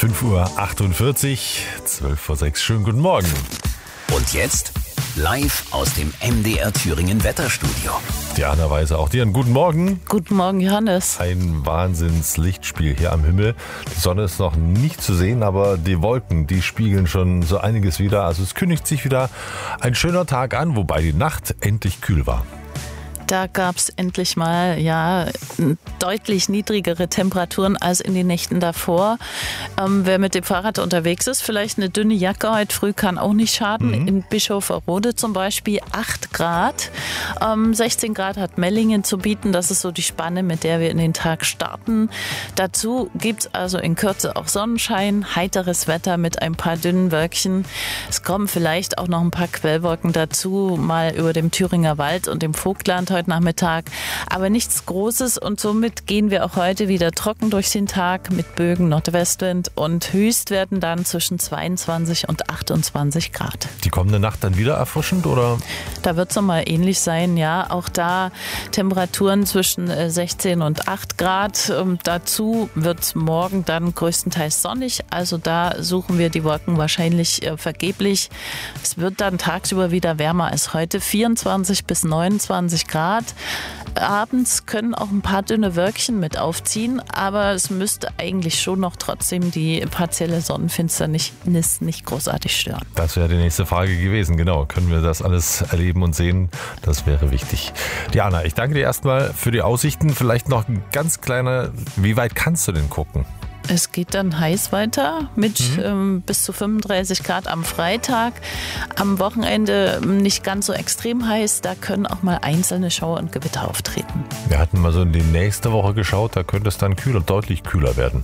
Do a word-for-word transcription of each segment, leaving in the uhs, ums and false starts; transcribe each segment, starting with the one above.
fünf Uhr achtundvierzig, zwölf vor sechs. Schönen guten Morgen. Und jetzt live aus dem M D R Thüringen Wetterstudio. Diana Weise, auch dir einen guten Morgen. Guten Morgen, Johannes. Ein Wahnsinns-Lichtspiel hier am Himmel. Die Sonne ist noch nicht zu sehen, aber die Wolken, die spiegeln schon so einiges wieder. Also es kündigt sich wieder ein schöner Tag an, wobei die Nacht endlich kühl war. Da gab es endlich mal ja deutlich niedrigere Temperaturen als in den Nächten davor. Ähm, wer mit dem Fahrrad unterwegs ist, vielleicht eine dünne Jacke heute früh kann auch nicht schaden. Mhm. In Bischofferode zum Beispiel acht Grad. Ähm, sechzehn Grad hat Mellingen zu bieten. Das ist so die Spanne, mit der wir in den Tag starten. Dazu gibt es also in Kürze auch Sonnenschein, heiteres Wetter mit ein paar dünnen Wölkchen. Es kommen vielleicht auch noch ein paar Quellwolken dazu, mal über dem Thüringer Wald und dem Vogtland heute Nachmittag, aber nichts Großes und somit gehen wir auch heute wieder trocken durch den Tag mit Bögen Nordwestwind und Höchstwerten dann zwischen zweiundzwanzig und achtundzwanzig Grad. Die kommende Nacht dann wieder erfrischend, oder? Da wird es nochmal ähnlich sein, ja. Auch da Temperaturen zwischen sechzehn und acht Grad. Dazu wird es morgen dann größtenteils sonnig, also da suchen wir die Wolken wahrscheinlich vergeblich. Es wird dann tagsüber wieder wärmer als heute, vierundzwanzig bis neunundzwanzig Grad. Abends können auch ein paar dünne Wölkchen mit aufziehen, aber es müsste eigentlich schon noch trotzdem die partielle Sonnenfinsternis nicht großartig stören. Das wäre die nächste Frage gewesen, genau. Können wir das alles erleben und sehen? Das wäre wichtig. Diana, ich danke dir erstmal für die Aussichten. Vielleicht noch ein ganz kleiner, wie weit kannst du denn gucken? Es geht dann heiß weiter mit mhm. ähm, bis zu fünfunddreißig Grad am Freitag. Am Wochenende nicht ganz so extrem heiß. Da können auch mal einzelne Schauer und Gewitter auftreten. Wir hatten mal so in die nächste Woche geschaut, da könnte es dann kühler, deutlich kühler werden.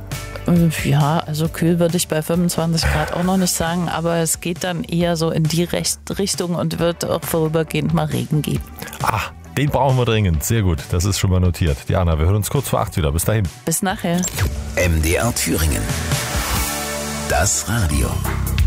Ja, also kühl würde ich bei fünfundzwanzig Grad auch noch nicht sagen, aber es geht dann eher so in die Richtung und wird auch vorübergehend mal Regen geben. Ah, den brauchen wir dringend. Sehr gut, das ist schon mal notiert. Diana, wir hören uns kurz vor acht wieder. Bis dahin. Bis nachher. M D R Thüringen. Das Radio.